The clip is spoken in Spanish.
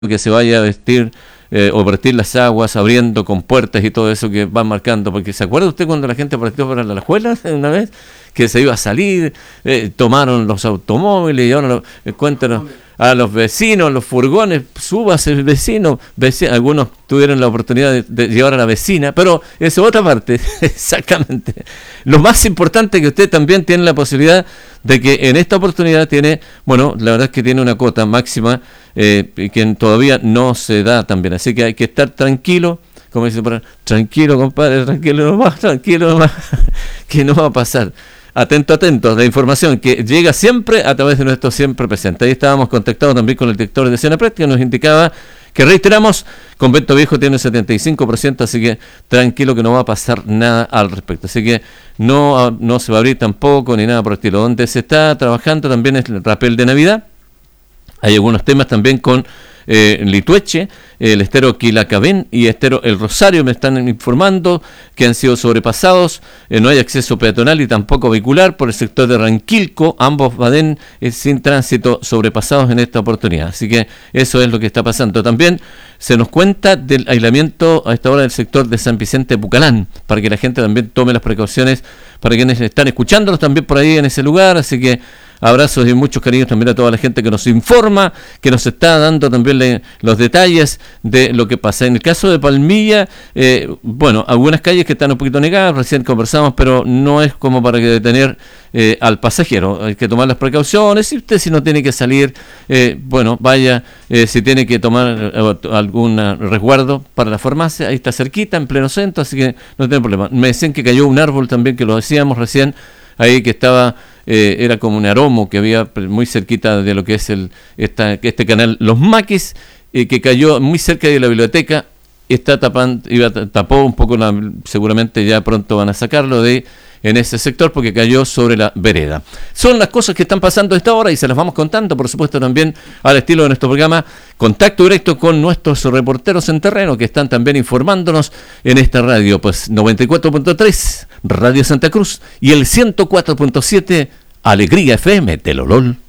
que se vaya a vestir o vertir las aguas, abriendo compuertas y todo eso que van marcando, porque ¿se acuerda usted cuando la gente partió para la escuela una vez? Que se iba a salir, tomaron los automóviles y ahora cuéntanos a los vecinos, los furgones, súbase el vecino, algunos tuvieron la oportunidad de llevar a la vecina, pero eso es otra parte, exactamente. Lo más importante es que usted también tiene la posibilidad de que en esta oportunidad tiene, bueno, la verdad es que tiene una cuota máxima que todavía no se da también, así que hay que estar tranquilo, como dice por ahí, tranquilo compadre, tranquilo nomás, que no va a pasar. Atento, la información que llega siempre a través de nuestro siempre presente. Ahí estábamos contactados también con el director de Senapred, que nos indicaba que, reiteramos, Convento Viejo tiene un 75%, así que tranquilo que no va a pasar nada al respecto. Así que no se va a abrir tampoco ni nada por el estilo. Donde se está trabajando también es el rapel de Navidad. Hay algunos temas también con Litueche, el estero Quilacabén y estero El Rosario, me están informando que han sido sobrepasados, no hay acceso peatonal y tampoco vehicular por el sector de Ranquilco, ambos Badén sin tránsito sobrepasados en esta oportunidad, así que eso es lo que está pasando. También se nos cuenta del aislamiento a esta hora del sector de San Vicente Pucalán, para que la gente también tome las precauciones, para quienes están escuchándonos también por ahí en ese lugar, así que abrazos y muchos cariños también a toda la gente que nos informa, que nos está dando también los detalles de lo que pasa. En el caso de Palmilla, bueno, algunas calles que están un poquito negadas, recién conversamos, pero no es como para detener al pasajero. Hay que tomar las precauciones. Si usted si no tiene que salir, bueno, vaya, si tiene que tomar algún resguardo para la farmacia, ahí está cerquita, en pleno centro, así que no tiene problema. Me decían que cayó un árbol también, que lo decíamos recién, ahí que estaba... era como un aromo que había muy cerquita de lo que es este canal Los Maquis, que cayó muy cerca de la biblioteca, tapó un poco, seguramente ya pronto van a sacarlo en ese sector porque cayó sobre la vereda. Son las cosas que están pasando a esta hora y se las vamos contando, por supuesto, también al estilo de nuestro programa Contacto Directo con nuestros reporteros en terreno que están también informándonos en esta radio, pues 94.3 Radio Santa Cruz y el 104.7 Alegría FM Telolol.